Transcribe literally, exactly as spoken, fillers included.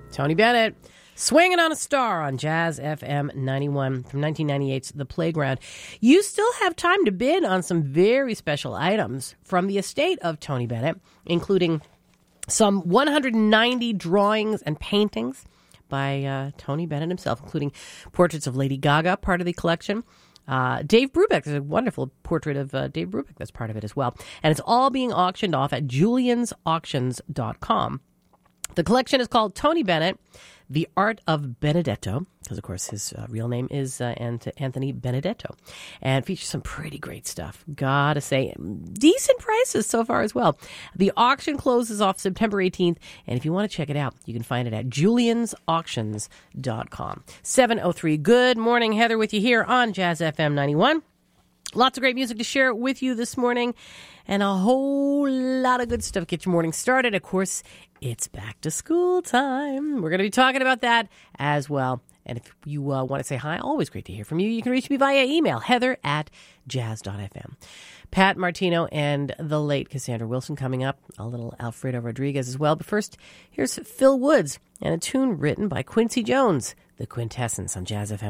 Tony Bennett, Swinging on a Star on Jazz F M ninety-one from nineteen ninety-eight's The Playground. You still have time to bid on some very special items from the estate of Tony Bennett, including some one hundred ninety drawings and paintings by uh, Tony Bennett himself, including portraits of Lady Gaga, part of the collection. Uh, Dave Brubeck, there's a wonderful portrait of uh, Dave Brubeck that's part of it as well. And it's all being auctioned off at julians auctions dot com. The collection is called Tony Bennett, The Art of Benedetto, because, of course, his uh, real name is uh, Anthony Benedetto, and features some pretty great stuff. Gotta say, decent prices so far as well. The auction closes off September eighteenth, and if you want to check it out, you can find it at julians auctions dot com. seven oh three, good morning. Heather with you here on Jazz F M ninety-one. Lots of great music to share with you this morning, and a whole lot of good stuff to get your morning started. Of course, it's back to school time. We're going to be talking about that as well. And if you uh, want to say hi, always great to hear from you. You can reach me via email, heather at jazz dot f m. Pat Martino and the late Cassandra Wilson coming up. A little Alfredo Rodriguez as well. But first, here's Phil Woods and a tune written by Quincy Jones, The Quintessence on Jazz F M.